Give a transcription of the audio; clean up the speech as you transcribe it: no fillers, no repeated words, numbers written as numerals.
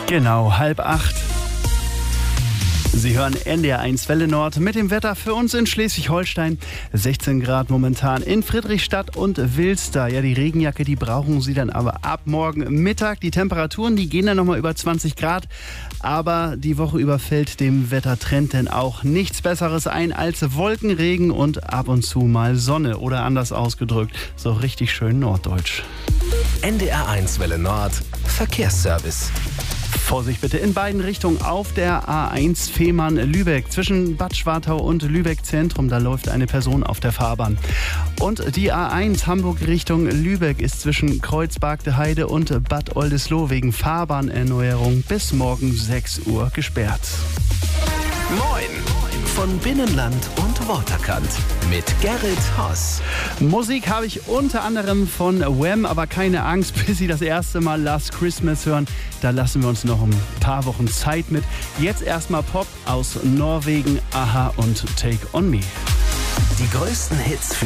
Genau, 7:30. Sie hören NDR1 Welle Nord mit dem Wetter für uns in Schleswig-Holstein. 16 Grad momentan in Friedrichstadt und Wilster. Ja, die Regenjacke, die brauchen Sie dann aber ab morgen Mittag. Die Temperaturen, die gehen dann nochmal über 20 Grad. Aber die Woche über fällt dem Wettertrend denn auch nichts Besseres ein als Wolkenregen und ab und zu mal Sonne. Oder anders ausgedrückt, so richtig schön norddeutsch. NDR1 Welle Nord, Verkehrsservice. Vorsicht bitte in beiden Richtungen auf der A1 Fehmarn-Lübeck. Zwischen Bad Schwartau und Lübeck Zentrum, da läuft eine Person auf der Fahrbahn. Und die A1 Hamburg Richtung Lübeck ist zwischen Kreuzbargteheide und Bad Oldesloe wegen Fahrbahnerneuerung bis morgen 6 Uhr gesperrt. Moin! Von Binnenland und Waterkant mit Gerrit Haas. Musik habe ich unter anderem von Wham, aber keine Angst, bis Sie das erste Mal Last Christmas hören. Da lassen wir uns noch ein paar Wochen Zeit mit. Jetzt erstmal Pop aus Norwegen, Aha und Take On Me. Die größten Hits für